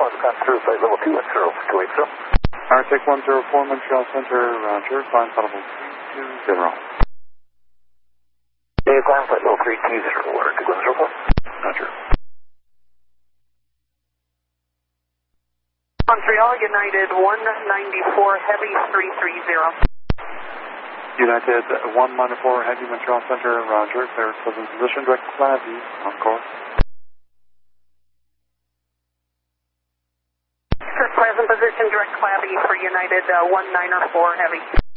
Climb through flight level 2 at 0280. Arctic 104 Montreal Center, roger. Climb flight level 320. Climb flight level 320, Arctic 104. Roger. Montreal, United 194 Heavy 330. United 194 Heavy Montreal Center, roger. Clear present position, direct Clavy, on course. Present position, direct Clavy for United 194 Heavy.